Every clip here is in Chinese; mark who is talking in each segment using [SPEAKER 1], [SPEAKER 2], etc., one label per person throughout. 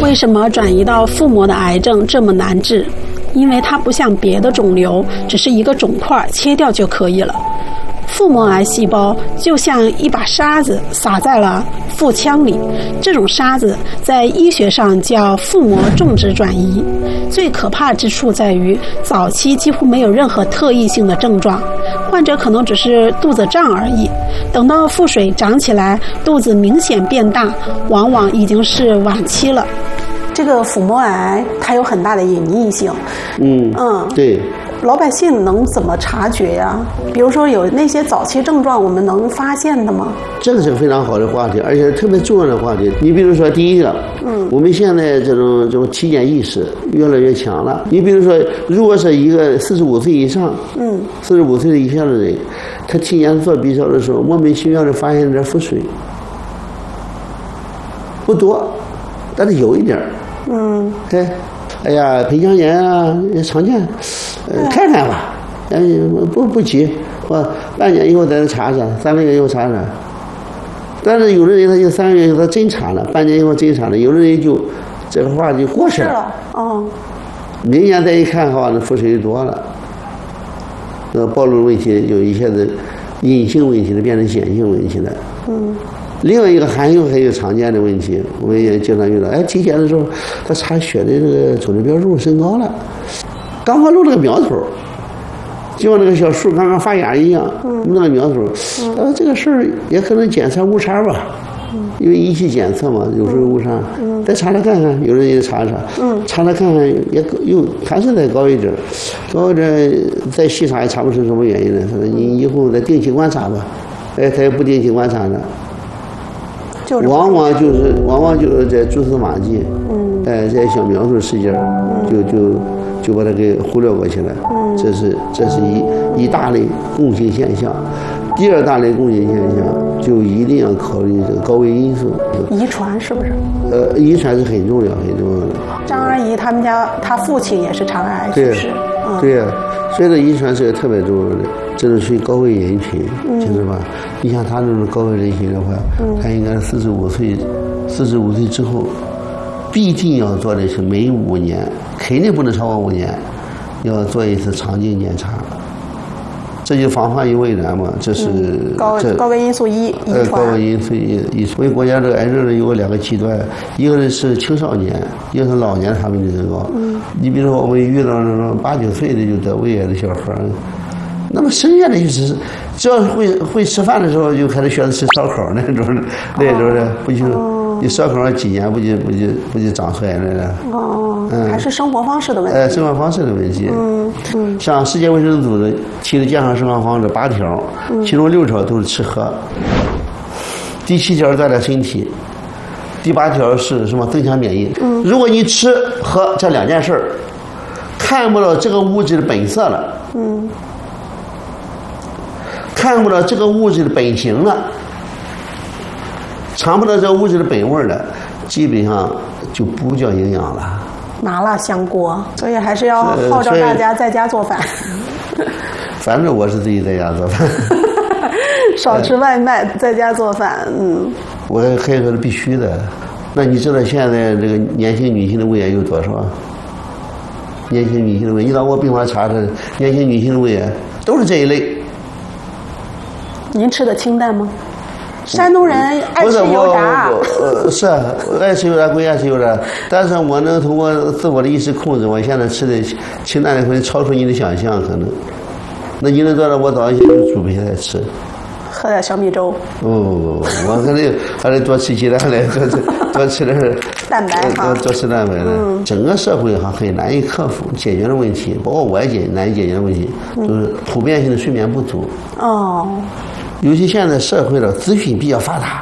[SPEAKER 1] 为什么转移到腹膜的癌症这么难治？因为它不像别的肿瘤，只是一个肿块切掉就可以了。腹膜癌细胞就像一把沙子撒在了腹腔里，这种沙子在医学上叫腹膜种植转移。最可怕之处在于，早期几乎没有任何特异性的症状，患者可能只是肚子胀而已。等到腹水长起来，肚子明显变大，往往已经是晚期了。这个腹膜癌它有很大的隐匿性。
[SPEAKER 2] 对。
[SPEAKER 1] 老百姓能怎么察觉呀？比如说有那些早期症状，我们能发现的吗？
[SPEAKER 2] 这个是个非常好的话题，而且特别重要的话题。你比如说，第一个，我们现在这种体检意识越来越强了。你比如说，如果是一个45岁以上，45岁以下的人，他体检做 B 超的时候，莫名其妙的发现点腹水，不多，但是有一点。对。哎呀，盆腔炎啊，也常见，看看吧，不急，半年以后再查查，3个月以后查查。但是有的人他就3个月以后他真查了，半年以后真查了，有的人就这个话就过去了。明年再一看的话，那腹水就多了，暴露问题有一些的隐性问题的变成显性问题了。另外一个还有常见的问题，我们也经常遇到。体检的时候，他查血的这个肿瘤标数升高了，刚露了个苗头，就像那个小树刚刚发芽一样，露了苗头。这个事儿也可能检测误差吧，因为仪器检测嘛，有时候误差。再查查看看，有人也查查，查查看看也又还是再高一点，再细查也查不出什么原因来。他说你以后再定期观察吧，他也不定期观察了。往往就是在蛛丝马迹，在小苗头时间，就把它给忽略过去了。这是一大类共性现象。第二大类共性现象，就一定要考虑这个高危因素。
[SPEAKER 1] 遗传是不是？
[SPEAKER 2] 遗传是很重要的。
[SPEAKER 1] 张阿姨他们家，她父亲也是肠癌，是不是？
[SPEAKER 2] 对呀，所以这遗传是个特别重要的。这是属于高危人群，知道吧？你像他这种高危人群的话，他应该45岁之后，必定要做的是每5年，肯定不能超过5年，要做一次肠镜检查。这就防患于未然嘛，这是
[SPEAKER 1] 高危因素遗传。
[SPEAKER 2] 高危因素遗传。我们国家这个癌症呢有2个极端，一个是青少年，一个是老年发病率增高。你比如说我们遇到那种8、9岁的就得胃癌的小孩，那么剩下的就是只要会吃饭的时候就开始学着吃烧烤那种的，不就你烧烤几年不就长出来了？
[SPEAKER 1] 还是生活方式的问题。
[SPEAKER 2] 生活方式的问题。像世界卫生组织提的健康生活方式8条，其中6条都是吃喝，第7条锻炼身体，第8条是什么？增强免疫。如果你吃喝这2件事看不到这个物质的本色了，看不到这个物质的本性了，尝不到这个物质的本味了，基本上就不叫营养了。
[SPEAKER 1] 麻辣香锅，所以还是要号召大家在家做饭。
[SPEAKER 2] 反正我是自己在家做饭。
[SPEAKER 1] 少吃外卖，在家做饭。
[SPEAKER 2] 我可以说是必须的。那你知道现在这个年轻女性的胃癌有多少？年轻女性的胃，你到我病房查查，年轻女性的胃癌都是这一类。
[SPEAKER 1] 您吃的清淡吗？山东人爱吃油炸。
[SPEAKER 2] 是爱吃油炸归爱吃油炸，但是我能通过自我的意识控制，我现在吃的清淡的会超出你的想象可能。那你能做到我早一些就煮配菜吃，
[SPEAKER 1] 喝点小米粥。
[SPEAKER 2] 我可能还得多吃鸡蛋来，多吃点
[SPEAKER 1] 蛋白
[SPEAKER 2] 多吃蛋白的。整个社会很难以克服解决的问题，包括我也难以解决的问题，就是普遍性的睡眠不足。尤其现在社会的资讯比较发达，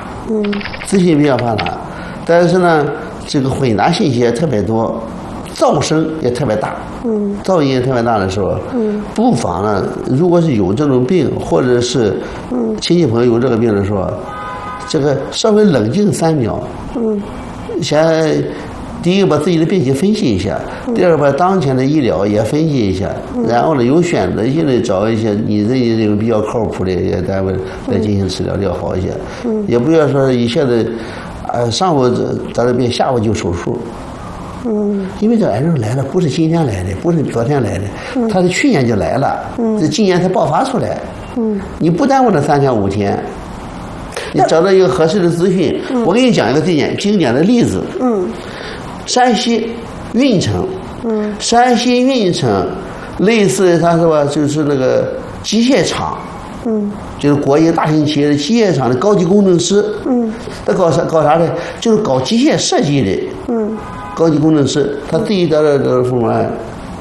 [SPEAKER 2] 但是呢，这个混杂信息也特别多，噪声也特别大，噪音也特别大的时候，不妨呢，如果是有这种病，或者是亲戚朋友有这个病的时候，这个稍微冷静3秒，先第一个把自己的病情分析一下，第二个把当前的医疗也分析一下，然后呢有选择性的找一些你这种比较靠谱的一些单位来进行治疗要好一些，也不要说一下子上午得了病，下午就手术， 因为这癌症来了，不是今天来的，不是昨天来的，它是去年就来了，是今年才爆发出来。你不耽误这3天5天，你找到一个合适的资讯。我给你讲一个最经典的例子。山西运城，山西运城类似他说吧，就是那个机械厂，就是国营大型企业的机械厂的高级工程师，他搞啥呢？就是搞机械设计的，高级工程师，他自己得了这个父母癌。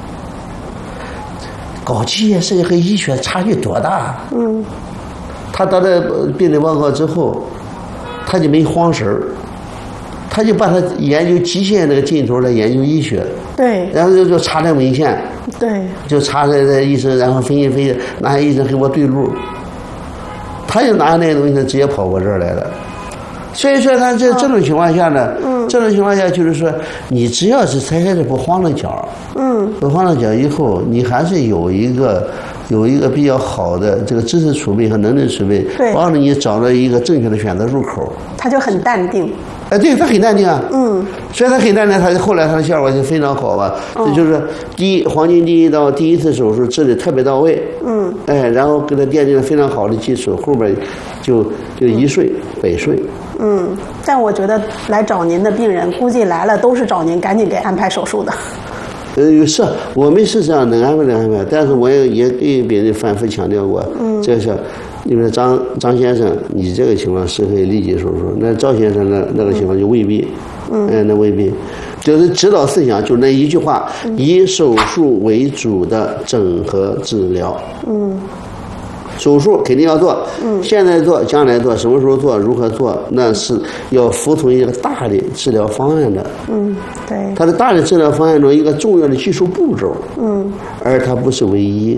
[SPEAKER 2] 搞机械设计和医学差距多大？他得了病理报告之后，他就没慌神儿，他就把他研究机械那个劲头来研究医学。
[SPEAKER 1] 对。
[SPEAKER 2] 然后就查这文献。
[SPEAKER 1] 对。
[SPEAKER 2] 就查这医生，然后分析，哪些医生给我对路。他就拿那些东西直接跑我这儿来了。所以说他这种情况下呢，这种情况下就是说，你只要是才开始不慌了脚，不慌了脚以后，你还是有一个比较好的这个知识储备和能力储备，帮助你找到一个正确的选择入口。
[SPEAKER 1] 他就很淡定。
[SPEAKER 2] 对，他很淡定啊。所以他很淡定，他后来他的效果就非常好吧。这就是黄金第一刀，第一次手术治得特别到位。然后给他奠定了非常好的基础，后边就一睡百睡。
[SPEAKER 1] 但我觉得来找您的病人，估计来了都是找您赶紧给安排手术的。
[SPEAKER 2] 是我们是这样能安排，但是我也给别人反复强调过，这是，你说张先生，你这个情况是可以立即手术，那赵先生那个情况就未必，那未必，就是指导思想就那一句话，以手术为主的整合治疗。手术肯定要做，现在做，将来做，什么时候做，如何做，那是要服从一个大的治疗方案的。
[SPEAKER 1] 对。
[SPEAKER 2] 它的大的治疗方案中一个重要的技术步骤。而它不是唯一。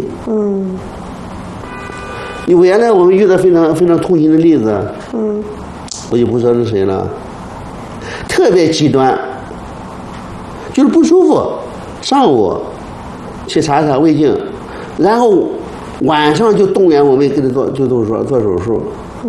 [SPEAKER 2] 因为原来我们遇到非常非常痛心的例子。我就不说是谁了，特别极端，就是不舒服，上午去查胃镜，然后晚上就动员我们给他做手术。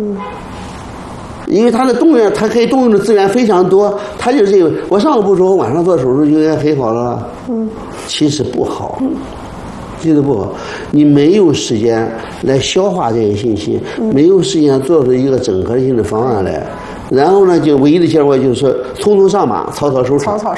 [SPEAKER 2] 因为他的他可以动用的资源非常多，他就认为我上午不舒服，晚上做手术就应该很好了。其实不好，其实不好。你没有时间来消化这些信息，没有时间做出一个整合性的方案来，然后呢，就唯一的结果就是匆匆上马，草草收场。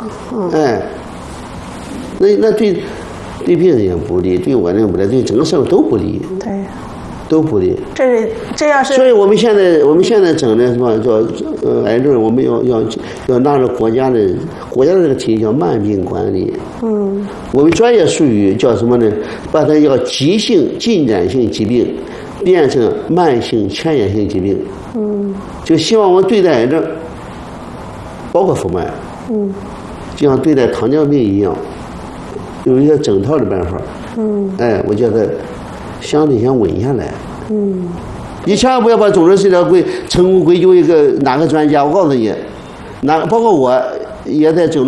[SPEAKER 2] 那对病人也不利，对我人不利，对整个社会都不利。
[SPEAKER 1] 对。
[SPEAKER 2] 都不利。
[SPEAKER 1] 这要是。
[SPEAKER 2] 所以我们现在整的什么叫癌症，我们要拿着国家的这个体系叫慢病管理。我们专业术语叫什么呢？把它叫急性进展性疾病变成慢性牵延性疾病。就希望我们对待癌症，包括腹脉，就像对待糖尿病一样，有一个整套的办法。我觉得相对先稳下来。你千万不要把肿瘤治疗成功归咎一个哪个专家。我告诉你，包括我也在肿瘤